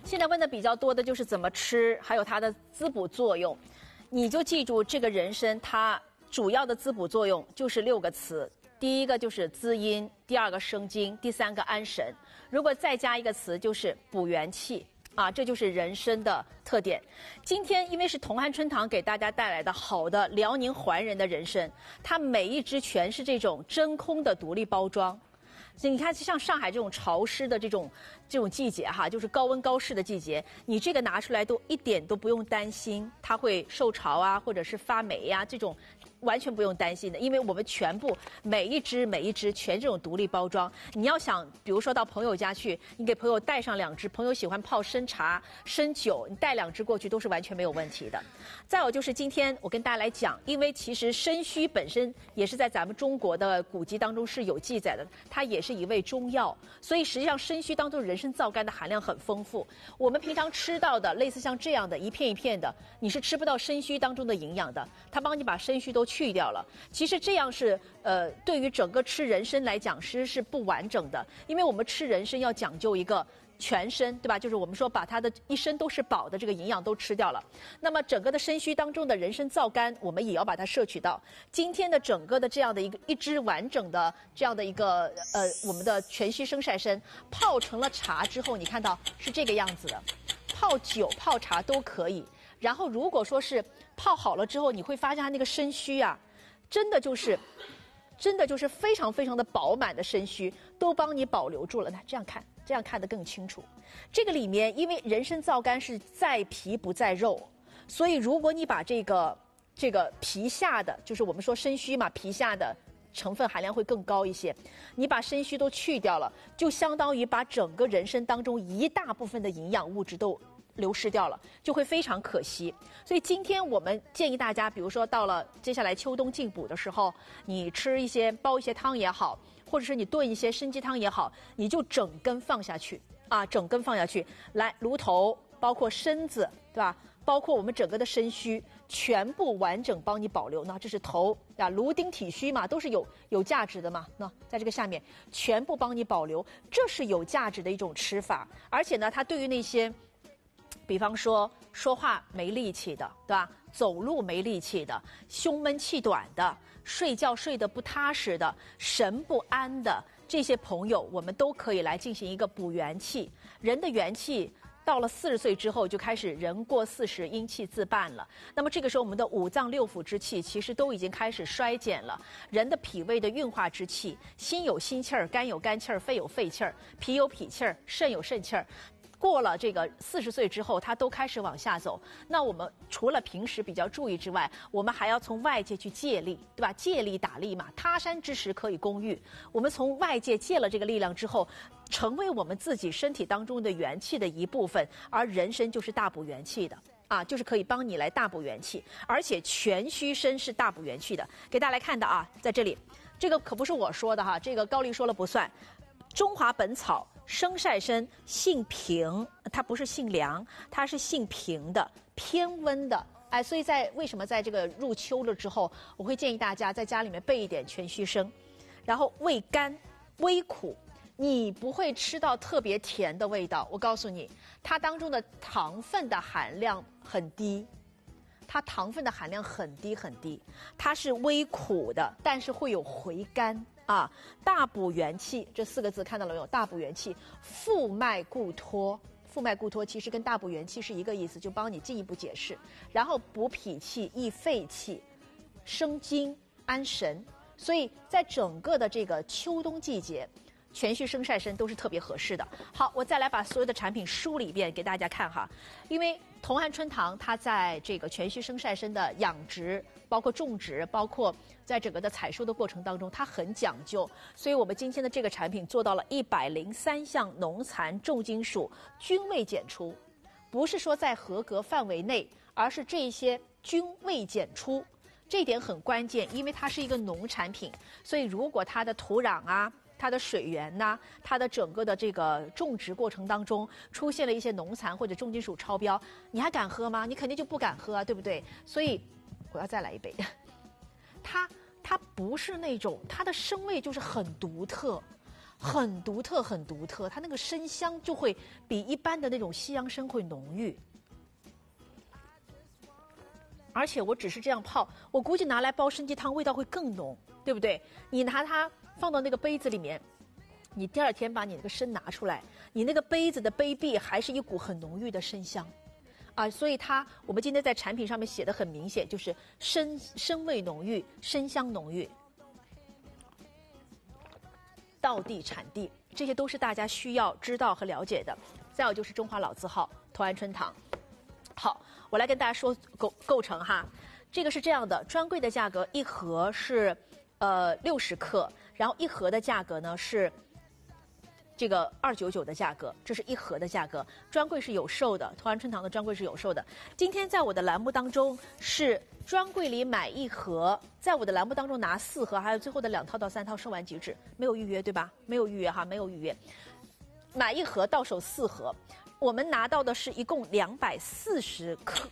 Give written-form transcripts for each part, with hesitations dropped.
现在问的比较多的就是怎么吃，还有它的滋补作用。你就记住这个人参，它主要的滋补作用就是6个词。第一个就是滋阴，第二个生津，第三个安神。如果再加一个词，就是补元气啊，这就是人参的特点。今天因为是同汉春堂给大家带来的好的辽宁怀仁的人参，它每一支全是这种真空的独立包装。所以你看，像上海这种潮湿的这种季节哈，就是高温高湿的季节，你这个拿出来都一点都不用担心它会受潮啊，或者是发霉呀，这种完全不用担心的，因为我们全部每一支全这种独立包装。你要想，比如说到朋友家去，你给朋友带上2支，朋友喜欢泡参茶、参酒，你带2支过去都是完全没有问题的。再有就是今天我跟大家来讲，因为其实参须本身也是在咱们中国的古籍当中是有记载的，它也是一味中药，所以实际上参须当中人参皂苷的含量很丰富。我们平常吃到的类似像这样的一片一片的，你是吃不到参须当中的营养的，它帮你把参须都去掉了。其实这样是对于整个吃人参来讲是不完整的，因为我们吃人参要讲究一个全身，对吧？就是我们说把它的一身都是宝的这个营养都吃掉了。那么整个的参须当中的人参皂苷，我们也要把它摄取到。今天的整个的这样的一支完整的这样的一个我们的全须生晒参泡成了茶之后，你看到是这个样子的，泡酒泡茶都可以。然后如果说是泡好了之后，你会发现它那个参须啊，真的就是非常非常的饱满的参须都帮你保留住了。那这样看得更清楚。这个里面因为人参皂苷是在皮不在肉，所以如果你把这个皮下的，就是我们说参须嘛，皮下的成分含量会更高一些，你把参须都去掉了，就相当于把整个人参当中一大部分的营养物质都流失掉了，就会非常可惜。所以今天我们建议大家，比如说到了接下来秋冬进补的时候，你吃煲一些汤也好，或者是你炖一些参鸡汤也好，你就整根放下去啊，整根放下去，来炉头包括身子，对吧？包括我们整个的参须，全部完整帮你保留。那这是头啊，颅丁体虚嘛，都是有价值的嘛。那在这个下面全部帮你保留，这是有价值的一种吃法。而且呢，它对于那些比方说说话没力气的，对吧？走路没力气的，胸闷气短的，睡觉睡得不踏实的，神不安的，这些朋友我们都可以来进行一个补元气。人的元气到了40岁之后就开始人过40，阴气自半了。那么这个时候我们的5脏6腑之气其实都已经开始衰减了，人的脾胃的运化之气，心有心气儿，肝有肝气儿，肺有肺气儿，脾有脾气儿，肾有肾气儿，过了这个40岁之后，它都开始往下走。那我们除了平时比较注意之外，我们还要从外界去借力，对吧？借力打力嘛，他山之石可以攻玉。我们从外界借了这个力量之后，成为我们自己身体当中的元气的一部分，而人参就是大补元气的。啊，就是可以帮你来大补元气，而且全须参是大补元气的。给大家来看的啊，在这里，这个可不是我说的哈，这个高丽说了不算。中华本草生晒参性平，它不是性凉，它是性平的，偏温的。哎，所以为什么在这个入秋了之后，我会建议大家在家里面备一点全须参，然后味甘微苦。你不会吃到特别甜的味道，我告诉你，它当中的糖分的含量很低，它糖分的含量很低很低，它是微苦的，但是会有回甘啊。大补元气这4个字看到了没有？大补元气，复脉固脱。复脉固脱其实跟大补元气是一个意思，就帮你进一步解释。然后补脾气、益肺气、生津、安神。所以在整个的这个秋冬季节，全须生晒参都是特别合适的。好，我再来把所有的产品梳理一遍给大家看哈。因为同汉春堂它在这个全须生晒参的养殖，包括种植，包括在整个的采收的过程当中，它很讲究，所以我们今天的这个产品做到了103项农残重金属均未检出，不是说在合格范围内，而是这些均未检出。这一点很关键，因为它是一个农产品，所以如果它的土壤啊，它的水源呐，它的整个的这个种植过程当中出现了一些农残或者重金属超标，你还敢喝吗？你肯定就不敢喝啊，对不对？所以我要再来一杯。它不是那种，它的生味就是很独特， 很独特，很独特，它那个生香就会比一般的那种西洋参会浓郁。而且我只是这样泡，我估计拿来煲参鸡汤味道会更浓，对不对？你拿它放到那个杯子里面，你第二天把你那个参拿出来，你那个杯子的杯壁还是一股很浓郁的参香，啊，所以我们今天在产品上面写的很明显，就是参味浓郁，参香浓郁，道地产地，这些都是大家需要知道和了解的。再有就是中华老字号同安春堂。好，我来跟大家说构成哈，这个是这样的，专柜的价格一盒是60克，然后一盒的价格呢是这个299的价格，这是一盒的价格，专柜是有售的，同安春堂的专柜是有售的。今天在我的栏目当中是专柜里买一盒，在我的栏目当中拿4盒，还有最后的2套到3套售完即止，没有预约对吧？没有预约哈，没有预约，买一盒到手4盒。我们拿到的是一共240克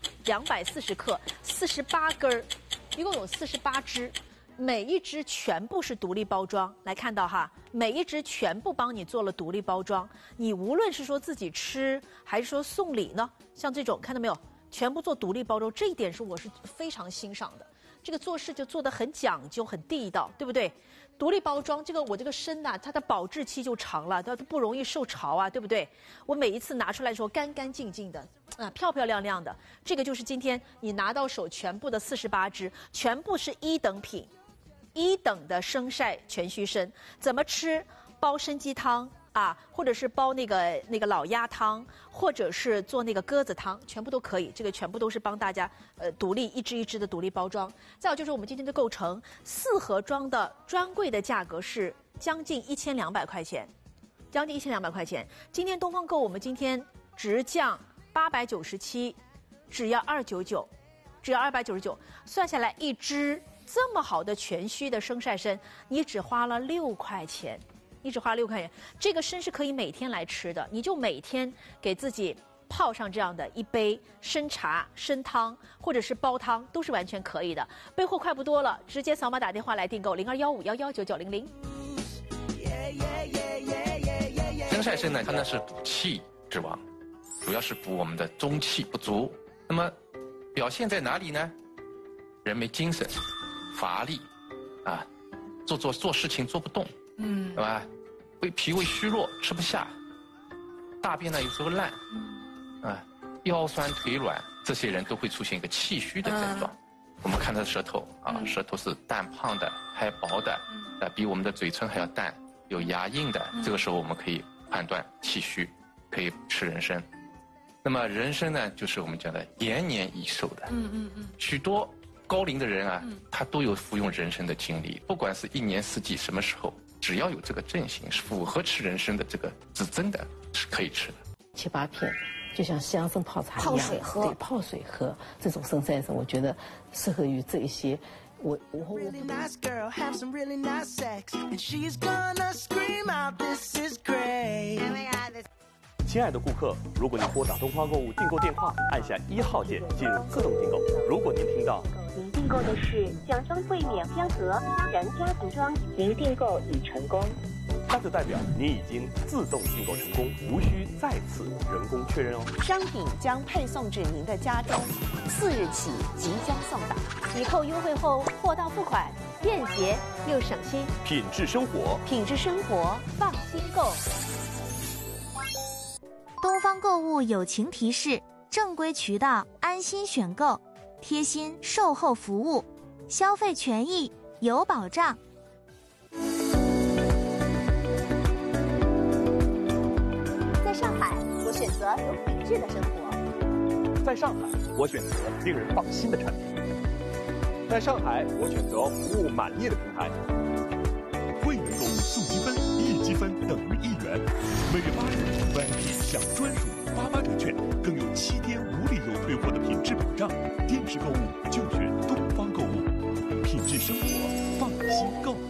，48根儿，一共有48支，每一支全部是独立包装。来看到哈，每一支全部帮你做了独立包装。你无论是说自己吃，还是说送礼呢，像这种看到没有，全部做独立包装，这一点我是非常欣赏的。这个做事就做得很讲究，很地道，对不对？独立包装，我这个参呐，它的保质期就长了，它不容易受潮啊，对不对？我每一次拿出来的时候干干净净的，啊，漂漂亮亮的。这个就是今天你拿到手全部的48支，全部是1等品，1等的生晒全须参。怎么吃？煲参鸡汤啊，或者是煲那个老鸭汤，或者是做那个鸽子汤，全部都可以。这个全部都是帮大家独立一支一支的独立包装。再有就是我们今天的构成，4盒装的专柜的价格是将近1200块钱，将近1200块钱。今天东方购我们今天直降897，只要299，只要299，算下来一支这么好的全须的生晒参，你只花了6块钱。你只花6块钱，这个参是可以每天来吃的，你就每天给自己泡上这样的一杯参茶、参汤，或者是煲汤，都是完全可以的。备货快不多了，直接扫码打电话来订购0215119900。 生晒参呢，它是补气之王，主要是补我们的中气不足。那么表现在哪里呢？人没精神，乏力，啊，做事情做不动。对吧？脾胃虚弱，吃不下，大便呢有时候烂，啊，腰酸腿软，这些人都会出现一个气虚的症状。我们看他的舌头啊，舌头是淡胖的，还薄的，比我们的嘴唇还要淡，有牙印的。这个时候我们可以判断气虚，可以吃人参。那么人参呢，就是我们讲的延年益寿的。许多高龄的人啊，他都有服用人参的经历，不管是1年4季什么时候。只要有这个症型，是符合吃人参的这个指针的，是可以吃的。 7、8片，就像西洋参泡茶一样， 泡水喝。 对，泡水喝这种生晒参，我觉得适合于这一些。我。 亲爱的顾客，如果您拨打东方购物订购电话，按下1号键进入自动订购。如果您听到您订购的是奖商柜免标盒然家服装，您订购已成功， 那就代表您已经自动订购成功，无需再次人工确认哦。 商品将配送至您的家中，4日起即将送达。 抵扣优惠后货到付款，便捷又省心。 品质生活， 品质生活， 放心购。 东方购物友情提示：正规渠道安心选购，贴心售后服务，消费权益有保障。 在上海，我选择有品质的生活。 在上海，我选择令人放心的产品。在上海，我选择服务满意的平台。 会员购物送积分，1积分等于1元。每月8日 VIP 享专属88折券，更有7天无理由退货的品质保障。电视购物就选东方购物，品质生活，放心购。